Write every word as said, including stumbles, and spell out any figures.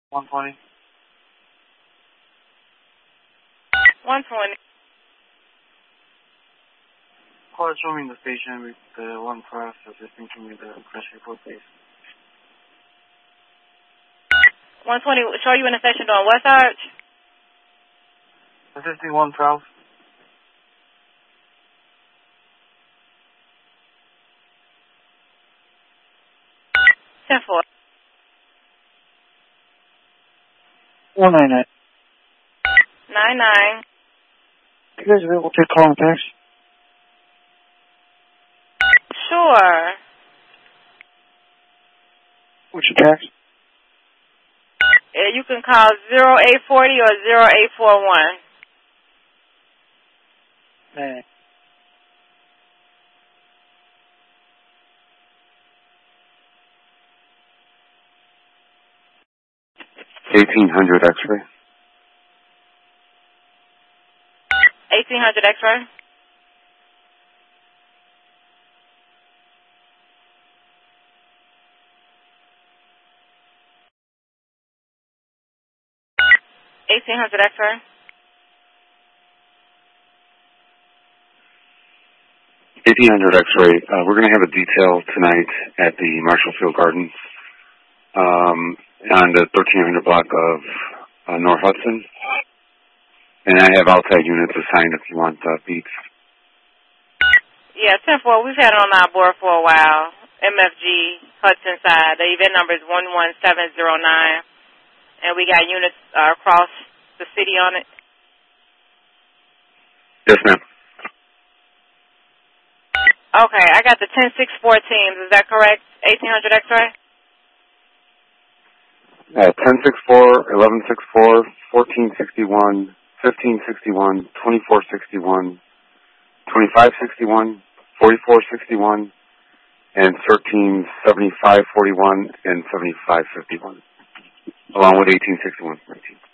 one twenty. one twenty. Call show me in the station with the one cross assisting me the crash report, please. one twenty, show you in the station doing what, Sarge? Assisting one twelve. ten four. one nine nine. nine nine. You guys available to call and text? Sure. What's your text? Uh, you can call zero eight four zero or zero eight four one. Hey. eighteen hundred X-ray. eighteen hundred X-ray. eighteen hundred X-ray. eighteen hundred X-ray. Uh, we're going to have a detail tonight at the Marshall Field Gardens um, on the thirteen hundred block of uh, North Hudson. And I have outside units assigned if you want uh, beats. Yeah, ten four. We've had it on our board for a while. M F G, Hudson side. The event number is one one seven zero nine. And we got units uh, across the city on it. Yes, ma'am. Okay, I got the ten six four teams. Is that correct? eighteen hundred X-ray? Uh, ten six four, eleven six four, fourteen sixty-one, fifteen sixty-one, twenty-four sixty-one, twenty-five sixty-one, forty-four sixty-one, and thirteen seventy-five forty-one and seventy-five fifty-one, along with eighteen sixty-one.